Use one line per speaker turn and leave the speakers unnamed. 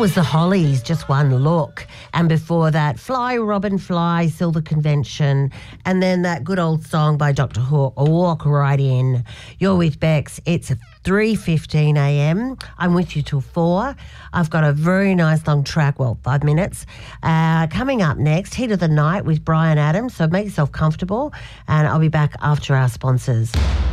was the Hollies, Just One Look. And before that, Fly, Robin, Fly, Silver Convention. And then that good old song by Dr. Hook, Walk Right In. You're with Bex. It's 3:15 a.m. I'm with you till 4. I've got a very nice long track, 5 minutes. Coming up next, Heat of the Night with Brian Adams. So make yourself comfortable, and I'll be back after our sponsors.